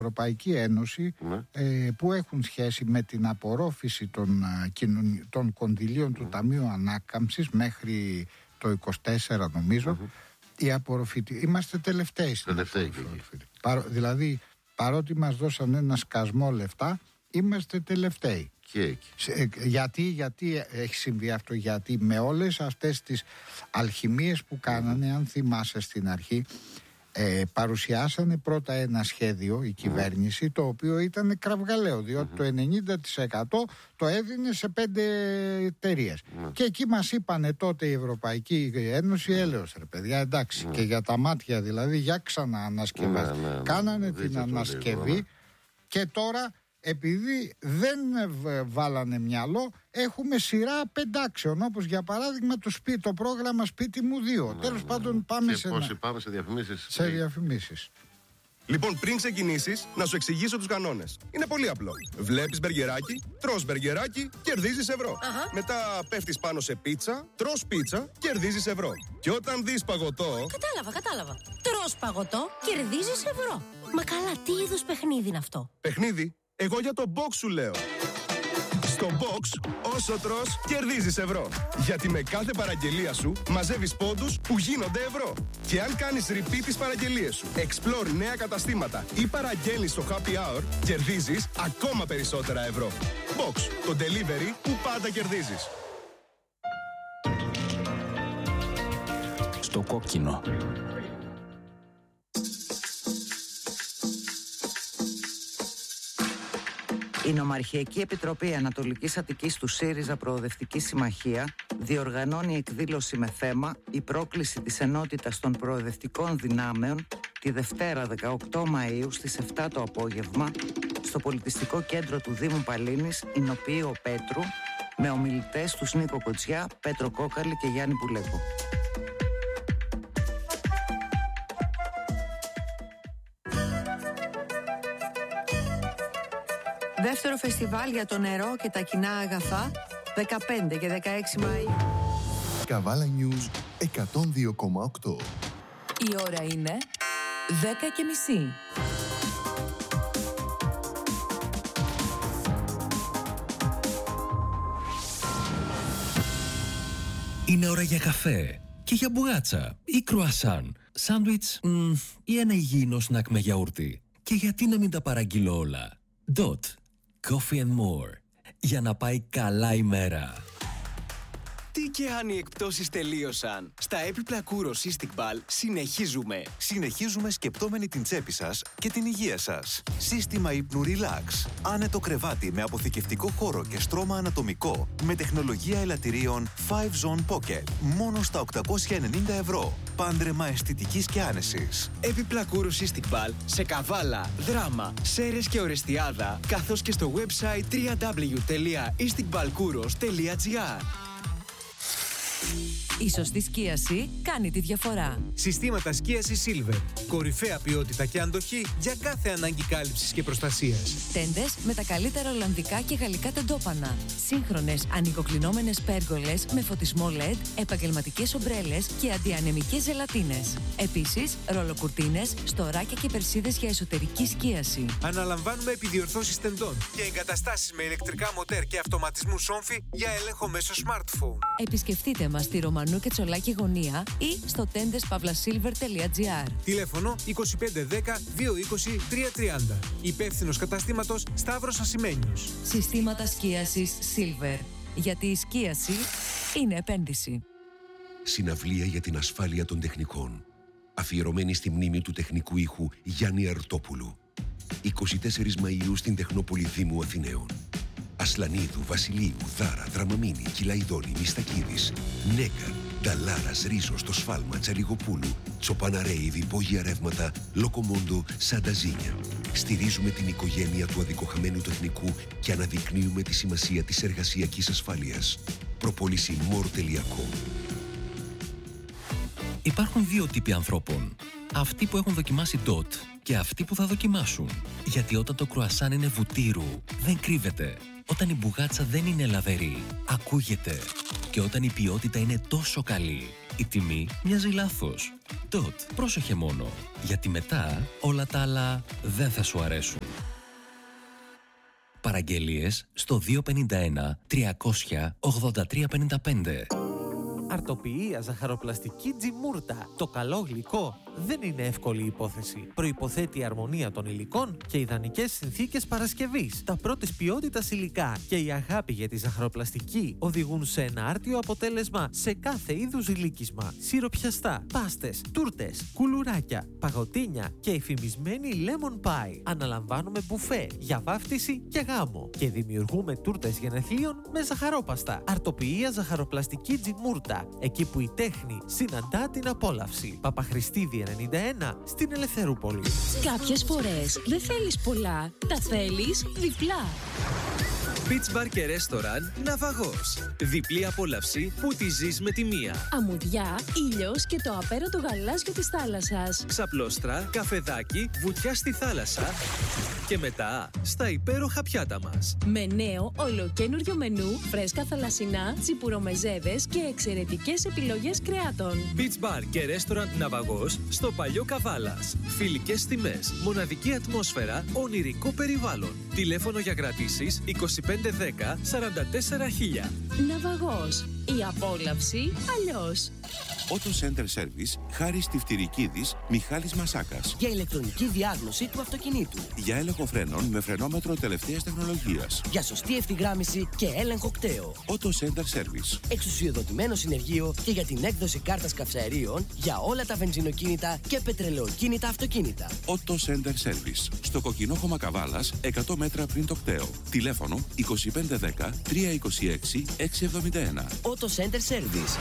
Ευρωπαϊκή Ένωση που έχουν σχέση με την απορρόφηση των κονδυλίων του Ταμείου Ανάκαμψης μέχρι το 24 νομίζω. Η απορροφητή. Είμαστε τελευταίοι στην απορροφητή. Δηλαδή παρότι μας δώσαν ένα σκασμό λεφτά, είμαστε τελευταίοι. Γιατί έχει συμβεί αυτό? Γιατί με όλες αυτές τις αλχημίες που κάνανε, αν θυμάσαι στην αρχή, παρουσιάσανε πρώτα ένα σχέδιο η κυβέρνηση, το οποίο ήταν κραυγαλαίο, διότι το 90% το έδινε σε 5 εταιρείες. Και εκεί μας είπανε τότε η Ευρωπαϊκή Ένωση, έλεος ρε παιδιά, εντάξει, και για τα μάτια δηλαδή, για ξαναανασκευές. Κάνανε την ανασκευή και τώρα, επειδή δεν βάλανε μιαλό, έχουμε σειρά πεντάξεων, όπως για παράδειγμα το πρόγραμμα Σπίτι μου 2. Τέλος πάντων, πάμε σε διαφημίσεις. Σε διαφημίσεις. Λοιπόν, πριν ξεκινήσεις, να σου εξηγήσω τους κανόνες. Είναι πολύ απλό. Βλέπεις μπεργκεράκι, τρως μπεργκεράκι, κερδίζεις ευρώ. Μετά πέφτεις πάνω σε πίτσα, τρως πίτσα, κερδίζεις ευρώ. Και όταν δεις παγωτό... Κατάλαβα. Τρως παγωτό, κερδίζεις ευρώ. Μα καλά, τι είδους παιχνίδι είναι αυτό? Παιχνίδι? Εγώ για το box σου λέω. Στο box, όσο τρως, κερδίζεις ευρώ. Γιατί με κάθε παραγγελία σου μαζεύεις πόντους που γίνονται ευρώ. Και αν κάνεις repeat τις παραγγελίες σου, explore νέα καταστήματα ή παραγγέλνεις στο happy hour, κερδίζεις ακόμα περισσότερα ευρώ. Box, το delivery που πάντα κερδίζεις. Στο κόκκινο. Η Νομαρχιακή Επιτροπή Ανατολικής Αττικής του ΣΥΡΙΖΑ Προοδευτική Συμμαχία διοργανώνει εκδήλωση με θέμα «Η πρόκληση της ενότητας των προοδευτικών δυνάμεων» τη Δευτέρα 18 Μαΐου στις 7 το απόγευμα στο Πολιτιστικό Κέντρο του Δήμου Παλίνης, Ηνοποιείο Πέτρου, με ομιλητές τους Νίκο Κοτσιά, Πέτρο Κόκαλη και Γιάννη Πουλέκο. Δεύτερο φεστιβάλ για το νερό και τα κοινά αγαθά, 15 και 16 Μαΐου. Καβάλα News 102,8. Η ώρα είναι 10:30. Είναι ώρα για καφέ και για μπουγάτσα ή κρουασάν, σάντουιτς ή ένα υγιεινό σνακ με γιαούρτι. Και γιατί να μην τα παραγγείλω όλα? Dot Coffee and More. Για να πάει καλά η μέρα. Τι και αν οι εκπτώσεις τελείωσαν? Στα έπιπλα Kouros Istiqbal συνεχίζουμε σκεπτόμενοι την τσέπη σας και την υγεία σας. Σύστημα ύπνου Relax. Άνετο κρεβάτι με αποθηκευτικό χώρο και στρώμα ανατομικό με τεχνολογία ελαττηρίων 5Zone Pocket. Μόνο στα 890 ευρώ. Πάντρεμα αισθητικής και άνεσης. Έπιπλα Kouros Istiqbal σε Καβάλα, Δράμα, Σέρες και Ορεστιάδα, καθώς και στο website www.istiqbalkouros.gr. Η σωστή σκίαση κάνει τη διαφορά. Συστήματα σκίασης Silver. Κορυφαία ποιότητα και αντοχή για κάθε ανάγκη κάλυψης και προστασίας. Τέντες με τα καλύτερα ολλανδικά και γαλλικά τεντόπανα. Σύγχρονες ανοιγοκλεινόμενες πέργολες με φωτισμό LED, επαγγελματικές ομπρέλες και αντιανεμικές ζελατίνες. Επίσης, ρολοκουρτίνες, στοράκια και περσίδες για εσωτερική σκίαση. Αναλαμβάνουμε επιδιορθώσεις τεντών και εγκαταστάσεις με ηλεκτρικά μοτέρ και αυτοματισμού σόμφι για έλεγχο μέσω smartphone. Επισκεφτείτε μας στη Ρωμανού και Τσολάκη Γωνία ή στο tendeспavlasilver.gr. Τηλέφωνο 2510 220 330. Υπεύθυνος καταστήματος Σταύρος Ασημένιος. Συστήματα σκίασης Silver. Γιατί η σκίαση είναι επένδυση. Συναυλία για την ασφάλεια των τεχνικών. Αφιερωμένη στη μνήμη του τεχνικού ήχου Γιάννη Αρτόπουλου. 24 Μαΐου στην Τεχνόπολη Δήμου Αθηναίων. Ασλανίδου, Βασιλείου, Δάρα, Δραμαμίνη, Κυλαϊδόνη, Μιστακίδης, Νέκαν, Νταλάρας, Ρίζος, το Σφάλμα, Τσαλιγοπούλου, Τσοπαναρέιδη, Υπόγεια Ρεύματα, Λοκομόντο, Σανταζίνια. Στηρίζουμε την οικογένεια του αδικοχαμένου τεχνικού και αναδεικνύουμε τη σημασία της εργασιακής ασφάλειας. Προπόληση more.com. Υπάρχουν δύο τύποι ανθρώπων. Αυτοί που έχουν δοκιμάσει DOT και αυτοί που θα δοκιμάσουν. Γιατί όταν το κρουασάν είναι βουτύρου, δεν κρύβεται. Όταν η μπουγάτσα δεν είναι λαβερή, ακούγεται. Και όταν η ποιότητα είναι τόσο καλή, η τιμή μοιάζει λάθος. Dot, πρόσεχε μόνο, γιατί μετά όλα τα άλλα δεν θα σου αρέσουν. Παραγγελίες στο 251 300 8355. Αρτοποιία ζαχαροπλαστική Τζιμούρτα. Το καλό γλυκό δεν είναι εύκολη υπόθεση. Προϋποθέτει η αρμονία των υλικών και ιδανικές συνθήκες παρασκευής. Τα πρώτης ποιότητας υλικά και η αγάπη για τη ζαχαροπλαστική οδηγούν σε ένα άρτιο αποτέλεσμα σε κάθε είδους γλύκισμα. Σιροπιαστά, πάστες, τούρτες, κουλουράκια, παγωτίνια και εφημισμένη lemon pie. Αναλαμβάνουμε μπουφέ για βάφτιση και γάμο και δημιουργούμε τούρτες γενεθλίων με ζαχαρόπαστα. Αρτοποιία ζαχαροπλαστική Τζιμούρτα. Εκεί που η τέχνη συναντά την απόλαυση. Παπαχριστίδη 91 στην Ελευθερούπολη. Κάποιες φορές δεν θέλεις πολλά, τα θέλεις διπλά. Beach Bar και Restaurant Ναυαγός. Διπλή απόλαυση που τη ζεις με τη μία. Αμμουδιά, ήλιος και το απέραντο γαλάζιο της θάλασσας. Ξαπλώστρα, καφεδάκι, βουτιά στη θάλασσα και μετά στα υπέροχα πιάτα μας. Με νέο ολοκένουργιο μενού, φρέσκα θαλασσινά, τσιπουρομεζέδες και εξαιρετικές επιλογές κρεάτων. Beach Bar και Restaurant Ναυαγός στο Παλιό Καβάλας. Φιλικές τιμές, μοναδική ατμόσφαιρα, ονειρικό περιβάλλον. Τηλέφωνο για κρατήσεις 2510 44000. Ναυαγός. Η απόλαυση αλλιώς. Auto Center Service, Χάρης Τυφτυρικίδης, Μιχάλης Μασάκας. Για ηλεκτρονική διάγνωση του αυτοκινήτου. Για έλεγχο φρένων με φρενόμετρο τελευταίας τεχνολογίας. Για σωστή ευθυγράμμιση και έλεγχο κταίου. Auto Center Service. Εξουσιοδοτημένο συνεργείο και για την έκδοση κάρτας καυσαερίων για όλα τα βενζινοκίνητα και πετρελαιοκίνητα αυτοκίνητα. Auto Center Service. Στο Κοκκινόχωμα Καβάλας, 100 μέτρα πριν το κταίο. Τηλέφωνο 2510 326 671. Auto Center Service.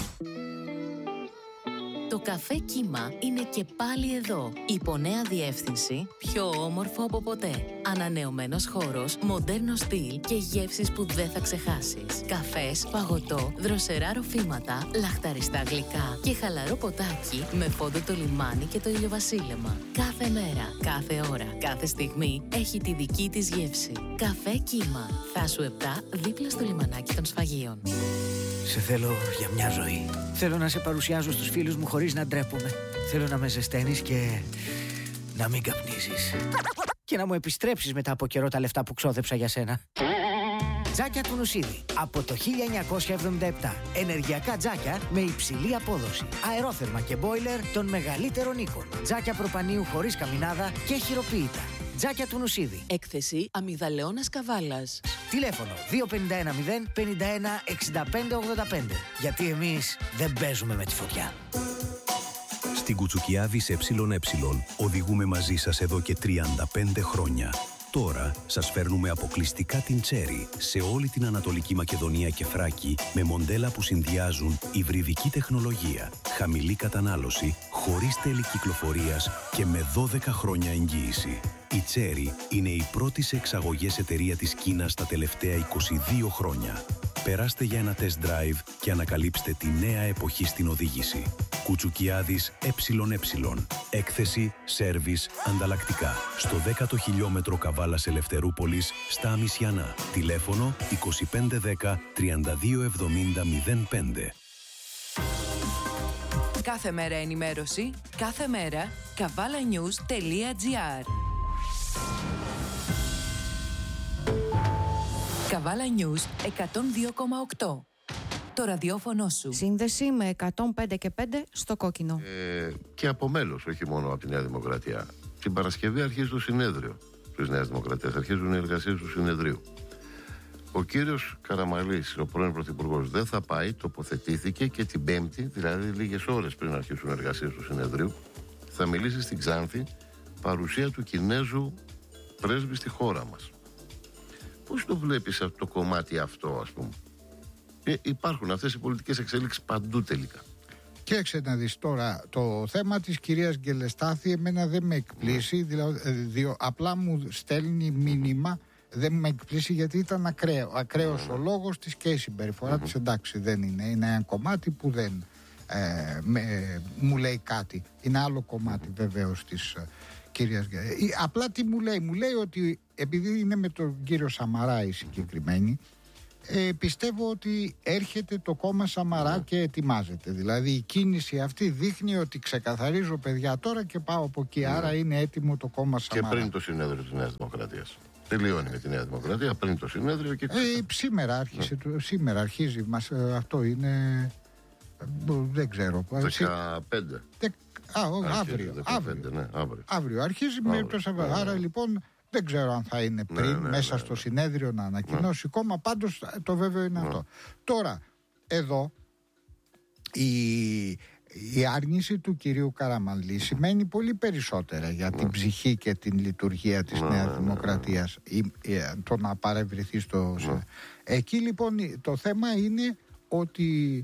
Το καφέ Κύμα είναι και πάλι εδώ. Υπό νέα διεύθυνση, πιο όμορφο από ποτέ. Ανανεωμένος χώρος, μοντέρνο στυλ και γεύσεις που δεν θα ξεχάσεις. Καφές, παγωτό, δροσερά ροφήματα, λαχταριστά γλυκά και χαλαρό ποτάκι με φόντο το λιμάνι και το ηλιοβασίλεμα. Κάθε μέρα, κάθε ώρα, κάθε στιγμή έχει τη δική της γεύση. Καφέ Κύμα. Θάσου 7, δίπλα στο λιμανάκι των Σφαγείων. Σε θέλω για μια ζωή. Θέλω να σε παρουσιάζω στους φίλους μου χωρίς να ντρέπομαι. Θέλω να με ζεσταίνεις και να μην καπνίζεις. Και να μου επιστρέψεις μετά από καιρό τα λεφτά που ξόδεψα για σένα. Τζάκια του Νουσίδη. Από το 1977. Ενεργειακά τζάκια με υψηλή απόδοση. Αερόθερμα και μπόιλερ των μεγαλύτερων οίκων. Τζάκια προπανίου χωρίς καμινάδα και χειροποίητα. Τζάκια του Νουσίδη. Έκθεση Αμυγδαλαιώνας Καβάλας. Τηλέφωνο 2510 51 65 85. Γιατί εμείς δεν παίζουμε με τη φωτιά. Στην Κουτσουκιάδης ΕΕ οδηγούμε μαζί σας εδώ και 35 χρόνια. Τώρα σας φέρνουμε αποκλειστικά την Cherry σε όλη την Ανατολική Μακεδονία και Θράκη με μοντέλα που συνδυάζουν υβριδική τεχνολογία, χαμηλή κατανάλωση, χωρίς τέλη κυκλοφορίας και με 12 χρόνια εγγύηση. Η Cherry είναι η πρώτη σε εξαγωγές εταιρεία της Κίνας τα τελευταία 22 χρόνια. Περάστε για ένα test drive και ανακαλύψτε τη νέα εποχή στην οδήγηση. Κουτσουκιάδης ΕΕ. Έκθεση, σέρβις, ανταλλακτικά. Στο 10ο χιλιόμετρο Καβάλας Ελευθερούπολης, στα Αμισιανά. Τηλέφωνο 2510 3270 05. Κάθε μέρα ενημέρωση, κάθε μέρα kavalanews.gr. Καβάλα News 102,8. Το ραδιόφωνο σου. Σύνδεση με 105 και 5 στο κόκκινο. Και από μέλος, όχι μόνο από τη Νέα Δημοκρατία. Την Παρασκευή αρχίζει το συνέδριο της Νέας Δημοκρατίας. Αρχίζουν οι εργασίες του συνεδρίου. Ο κύριος Καραμαλής, ο πρώην Πρωθυπουργός, δεν θα πάει, τοποθετήθηκε και την Πέμπτη, δηλαδή λίγες ώρες πριν αρχίσουν οι εργασίες του συνεδρίου, θα μιλήσει στην Ξάνθη, παρουσία του Κινέζου πρέσβη στη χώρα μας. Πώς το βλέπεις το κομμάτι αυτό, ας πούμε? Υπάρχουν αυτές οι πολιτικές εξέλιξεις παντού τελικά. Κοίταξε να δεις τώρα, το θέμα της κυρίας Γκελεστάθη εμένα δεν με εκπλήσει, δηλαδή, απλά μου στέλνει μήνυμα, δεν με εκπλήσει γιατί ήταν ακραίος ο λόγος της και η συμπεριφορά της, εντάξει δεν είναι ένα κομμάτι που δεν μου λέει κάτι, είναι άλλο κομμάτι βεβαίως της κυρίας Γκελεστάθη. Απλά τι μου λέει ότι επειδή είναι με τον κύριο Σαμαρά η συγκεκριμένη, Πιστεύω ότι έρχεται το κόμμα Σαμαρά και ετοιμάζεται. Δηλαδή η κίνηση αυτή δείχνει ότι ξεκαθαρίζω παιδιά τώρα και πάω από εκεί. Άρα είναι έτοιμο το κόμμα Σαμαρά. Και πριν το συνέδριο της Νέας Δημοκρατίας. Τελειώνει με τη Νέα Δημοκρατία, πριν το συνέδριο και σήμερα άρχισε, σήμερα αρχίζει. Αυτό είναι... δεν ξέρω. 15. Αύριο αρχίζει με το Σαββατό. Άρα λοιπόν δεν ξέρω αν θα είναι πριν μέσα στο συνέδριο να ανακοινώσει κόμμα. Πάντως το βέβαιο είναι αυτό. Τώρα εδώ η άρνηση του κυρίου Καραμανλή σημαίνει πολύ περισσότερα για την ψυχή και την λειτουργία της Νέας Δημοκρατίας, το να παρευρεθεί στο... Εκεί λοιπόν το θέμα είναι ότι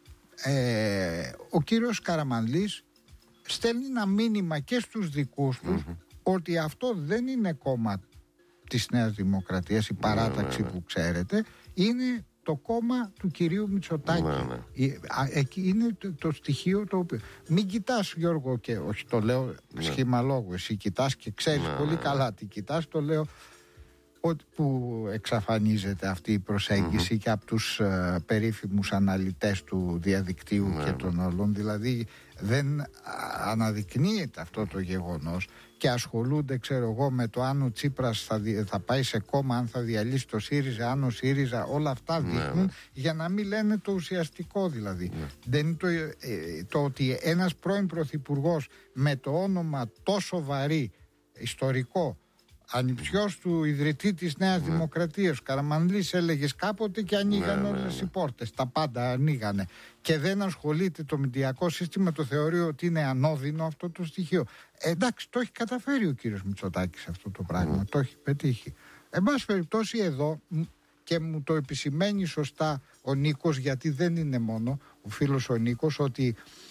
ο κύριος Καραμανλής στέλνει ένα μήνυμα και στους δικούς τους ότι αυτό δεν είναι κόμμα της Νέας Δημοκρατίας, η παράταξη που ξέρετε, είναι το κόμμα του κυρίου Μητσοτάκη. Εκεί είναι το στοιχείο το οποίο... Μην κοιτάς, Γιώργο, και όχι το λέω σχήμα λόγου, εσύ κοιτάς και ξέρεις πολύ καλά τι κοιτάς, το λέω ότι που εξαφανίζεται αυτή η προσέγγιση και από τους περίφημους αναλυτές του διαδικτύου και των όλων, δηλαδή δεν αναδεικνύεται αυτό το γεγονός και ασχολούνται, ξέρω εγώ, με το αν ο Τσίπρας θα πάει σε κόμμα, αν θα διαλύσει το ΣΥΡΙΖΑ, αν ο ΣΥΡΙΖΑ, όλα αυτά δείχνουν για να μην λένε το ουσιαστικό δηλαδή. Δεν είναι το ότι ένας πρώην πρωθυπουργός με το όνομα τόσο βαρύ, ιστορικό, ανιψιός του ιδρυτή της Νέας Δημοκρατίας, Καραμανλής, έλεγες κάποτε και ανοίγαν όλες οι πόρτες. Τα πάντα ανοίγανε. Και δεν ασχολείται το μηντιακό σύστημα, το θεωρεί ότι είναι ανώδυνο αυτό το στοιχείο. Εντάξει, το έχει καταφέρει ο κύριος Μητσοτάκης αυτό το πράγμα. Το έχει πετύχει. Εν πάση περιπτώσει εδώ, και μου το επισημαίνει σωστά ο Νίκος, γιατί δεν είναι μόνο ο φίλος ο Νίκος, ότι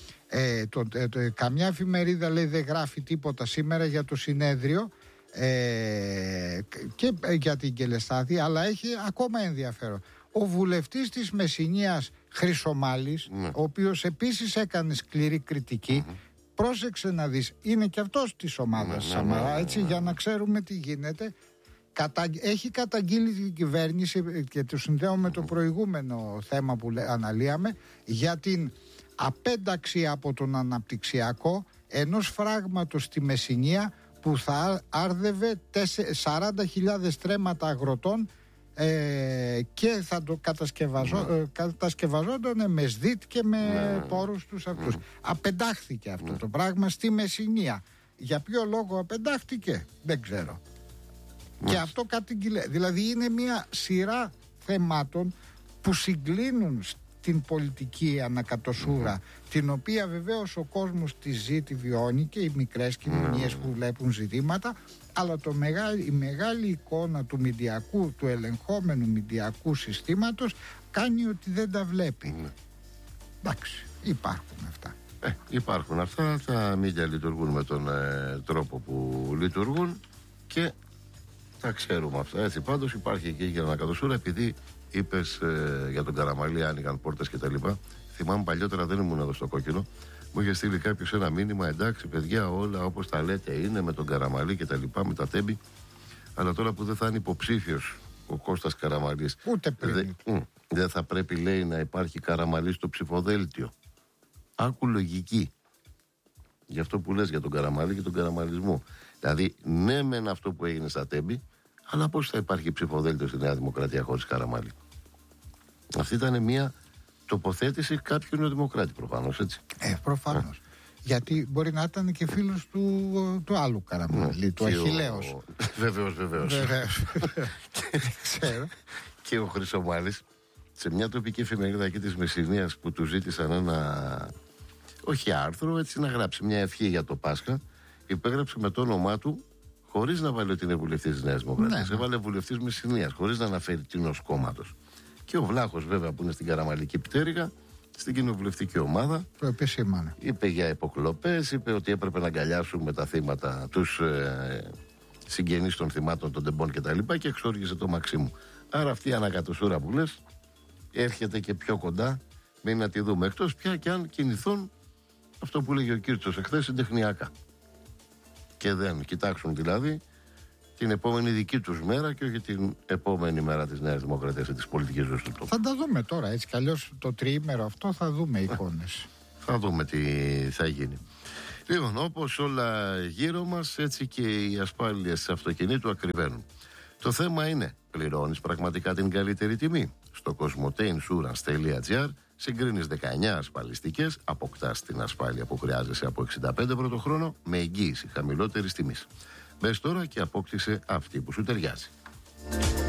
καμιά εφημερίδα λέει δεν γράφει τίποτα σήμερα για το συνέδριο και για την Κελεστάδη, αλλά έχει ακόμα ενδιαφέρον. Ο βουλευτής της Μεσσηνίας Χρυσομάλης, ο οποίος επίσης έκανε σκληρή κριτική, πρόσεξε να δεις, είναι και αυτός της ομάδας Σαμαρά, έτσι, για να ξέρουμε τι γίνεται. Έχει καταγγείλει την κυβέρνηση, και το συνδέω με το προηγούμενο θέμα που αναλύαμε, για την απένταξη από τον αναπτυξιακό ενός φράγματος στη Μεσσηνία που θα άρδευε 40.000 στρέμματα αγροτών και θα το κατασκευαζόταν με ΣΔΙΤ και με πόρους τους αυτούς. Απεντάχθηκε αυτό το πράγμα στη Μεσσηνία. Για ποιο λόγο απεντάχθηκε δεν ξέρω. Και αυτό κατηγγείλε. Δηλαδή είναι μια σειρά θεμάτων που συγκλίνουν την πολιτική ανακατοσούρα, την οποία βεβαίως ο κόσμος τη ζει, τη βιώνει, και οι μικρές κοινωνίες που βλέπουν ζητήματα, αλλά η μεγάλη εικόνα του μηντιακού, του ελεγχόμενου μηντιακού συστήματος κάνει ότι δεν τα βλέπει. Εντάξει, υπάρχουν αυτά. Υπάρχουν αυτά, τα μίντια λειτουργούν με τον τρόπο που λειτουργούν και τα ξέρουμε αυτά. Έτσι πάντως υπάρχει και η ανακατοσούρα, επειδή είπες για τον Καραμανλή, άνοιγαν πόρτες και τα λοιπά. Θυμάμαι παλιότερα, δεν ήμουν εδώ στο Κόκκινο, μου είχε στείλει κάποιος ένα μήνυμα, εντάξει παιδιά, όλα όπως τα λέτε είναι με τον Καραμανλή και τα λοιπά, με τα τέμπη, αλλά τώρα που δεν θα είναι υποψήφιος ο Κώστας Καραμανλής, ούτε πριν δεν θα πρέπει, λέει, να υπάρχει Καραμανλής στο ψηφοδέλτιο. Άκου λογική. Γι' αυτό που λες για τον Καραμανλή και τον καραμανλισμό. Δηλαδή, ναι μεν αυτό που έγινε στα τέμπη, αλλά πώς θα υπάρχει ψηφοδέλτιο στη Νέα Δημοκρατία χωρίς Καραμανλή? Αυτή ήταν μια τοποθέτηση κάποιου νεοδημοκράτη προφανώς, έτσι. Προφανώς. Γιατί μπορεί να ήταν και φίλος του άλλου Καραμανλή, του Αχιλλέως. Βεβαίως. Ξέρω. Και ο Χρυσομάλης, σε μια τοπική εφημερίδα εκεί της Μεσσηνίας, που του ζήτησαν ένα, όχι άρθρο, έτσι, να γράψει μια ευχή για το Πάσχα, υπέγραψε με το όνομά του, χωρίς να βάλει ότι είναι βουλευτής της Νέας Δημοκρατίας. Έβαλε βουλευτής Μεσσηνίας, χωρίς να αναφέρει τίνος κόμματος. Και ο Βλάχος, βέβαια, που είναι στην καραμανλική πτέρυγα, στην κοινοβουλευτική ομάδα, το επισήμανε. Είπε για υποκλοπές, είπε ότι έπρεπε να αγκαλιάσουμε τα θύματα, τους συγγενείς των θυμάτων των τεμπών κτλ. Και εξόργησε το Μαξίμου. Άρα αυτή η ανακατοσούρα που λες έρχεται και πιο κοντά, μένει να τη δούμε. Εκτός πια και αν κινηθούν, αυτό που λέγει ο Κίρτσος εχθές, συντεχνιακά. Και δεν κοιτάξουν δηλαδή την επόμενη δική τους μέρα και όχι την επόμενη μέρα της Νέας Δημοκρατίας και της πολιτικής ζωής του τόπου. Θα τα δούμε τώρα, έτσι κι αλλιώς το τριήμερο αυτό θα δούμε εικόνες. Θα δούμε τι θα γίνει. Λοιπόν, όπως όλα γύρω μας, έτσι και οι ασφάλειες αυτοκινήτου ακριβένουν. Το θέμα είναι, πληρώνεις πραγματικά την καλύτερη τιμή? Στο cosmoteinsurance.gr συγκρίνεις 19 ασφαλιστικές, αποκτάς την ασφάλεια που χρειάζεσαι από 65 ευρώ το χρόνο με εγγύηση χαμηλότερης τιμής. Μπες τώρα και απόκτησε αυτή που σου ταιριάζει.